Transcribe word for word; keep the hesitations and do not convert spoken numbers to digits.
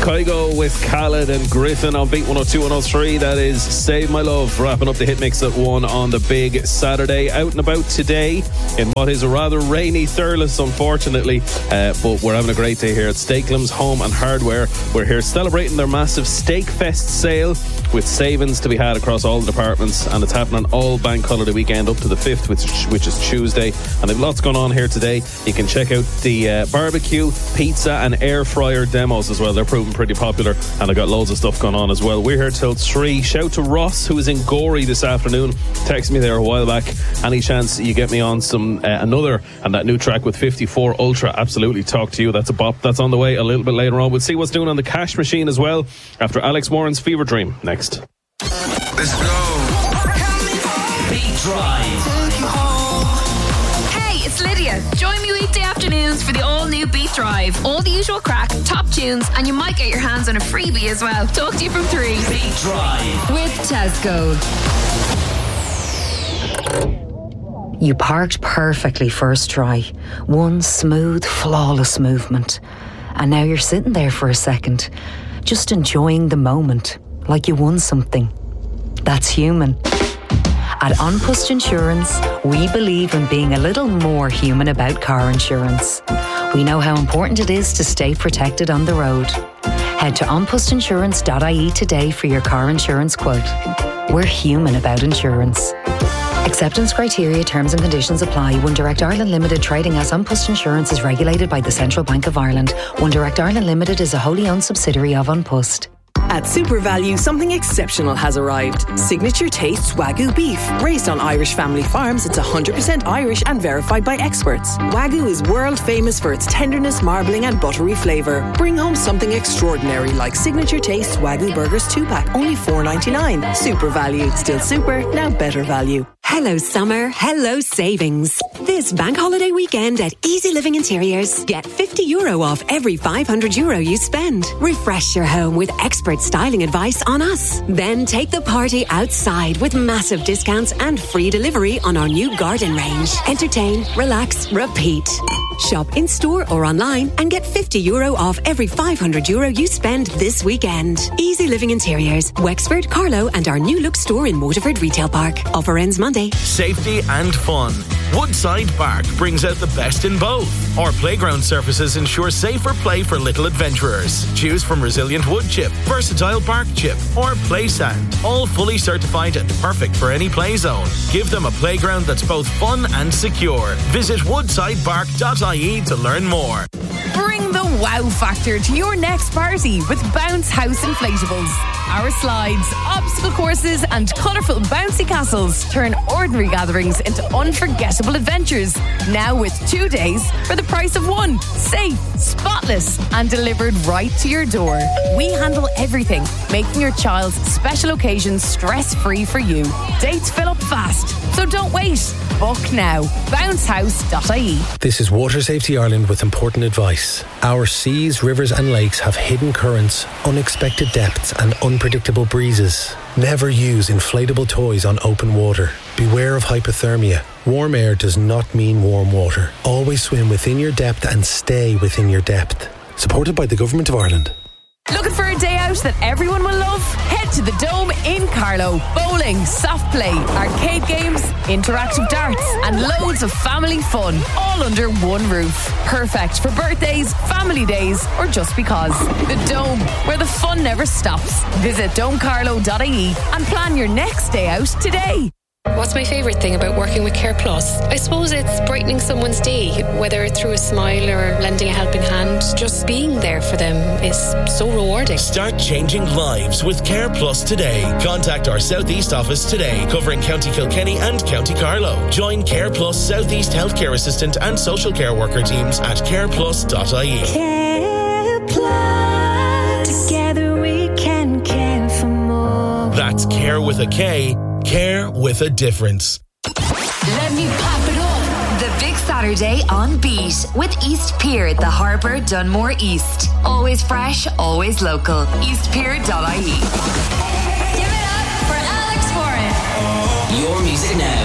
Kygo with Khaled and Griffin on Beat one oh two one oh three. That is Save My Love, wrapping up the hit mix at one on the big Saturday. Out and about today in what is a rather rainy Thurles, unfortunately, uh, but we're having a great day here at Steaklam's Home and Hardware. We're here celebrating their massive Steak Fest sale with savings to be had across all the departments, and it's happening all bank holiday weekend up to the fifth, which, which is Tuesday, and they've lots going on here today. You can check out the uh, barbecue, pizza and air fryer demos as well. They're proving pretty popular, and I've got loads of stuff going on as well. We're here till three. Shout to Ross, who is in Gorey this afternoon. Texted me there a while back. Any chance you get me on some uh, another and that new track with fifty-four Ultra? Absolutely, talk to you. That's a bop. That's on the way a little bit later on. We'll see what's doing on the cash machine as well after Alex Warren's Fever Dream next. Let's go. Beat Drive. Hey, it's Lydia. Join me weekday afternoons for the all-new Beat Drive. All the usual crack, top tunes, and you might get your hands on a freebie as well. Talk to you from three. Beat Drive with Tesco. You parked perfectly first try. One smooth, flawless movement. And now you're sitting there for a second, just enjoying the moment, like you won something. That's human. At An Post Insurance, we believe in being a little more human about car insurance. We know how important it is to stay protected on the road. Head to an post insurance dot I E today for your car insurance quote. We're human about insurance. Acceptance criteria, terms and conditions apply. One Direct Ireland Limited, trading as An Post Insurance, is regulated by the Central Bank of Ireland. One Direct Ireland Limited is a wholly owned subsidiary of An Post. At SuperValue, something exceptional has arrived. Signature Taste Wagyu beef. Raised on Irish family farms, it's one hundred percent Irish and verified by experts. Wagyu is world famous for its tenderness, marbling and buttery flavour. Bring home something extraordinary like Signature Taste Wagyu Burgers two pack, only four ninety-nine. SuperValue. Still super, now better value. Hello summer, hello savings. This bank holiday weekend at Easy Living Interiors, get fifty euro off every five hundred euro you spend. Refresh your home with expert styling advice on us. Then take the party outside with massive discounts and free delivery on our new garden range. Entertain, relax, repeat. Shop in store or online and get fifty euro off every five hundred euro you spend this weekend. Easy Living Interiors, Wexford, Carlow and our new look store in Waterford Retail Park. Offer ends Monday. Safety and fun. Woodside Park brings out the best in both. Our playground surfaces ensure safer play for little adventurers. Choose from resilient wood chip, versatile bark chip, or play sand. All fully certified and perfect for any play zone. Give them a playground that's both fun and secure. Visit woodside park dot I E to learn more. Bring the wow factor to your next party with Bounce House Inflatables. Our slides, obstacle courses and colourful bouncy castles turn ordinary gatherings into unforgettable adventures. Now with two days for the price of one. Safe, spotless and delivered right to your door. We handle everything, making your child's special occasions stress-free for you. Dates fill up fast, so don't wait. Book now. bounce house dot I E. This is Water Safety Ireland with important advice. Our seas, rivers and lakes have hidden currents, unexpected depths and unpredictable breezes. Never use inflatable toys on open water. Beware of hypothermia. Warm air does not mean warm water. Always swim within your depth and stay within your depth. Supported by the Government of Ireland. Looking for a day out that everyone will love? Head to the Dome in Carlow. Bowling, soft play, arcade games, interactive darts and loads of family fun, all under one roof. Perfect for birthdays, family days or just because. The Dome, where the fun never stops. Visit dome carlow dot I E and plan your next day out today. What's my favourite thing about working with Care Plus? I suppose it's brightening someone's day, whether through a smile or lending a helping hand. Just being there for them is so rewarding. Start changing lives with Care Plus today. Contact our South East office today, covering County Kilkenny and County Carlow. Join Care Plus South East Healthcare Assistant and Social Care Worker teams at care plus dot I E. Care Plus. Together we can care for more. That's Care with a K. Care with a difference. Let me pop it up. The big Saturday on Beat with East Pier, the Harbour, Dunmore East. Always fresh, always local. east pier dot I E. Give it up for Alex Warren. Your music now.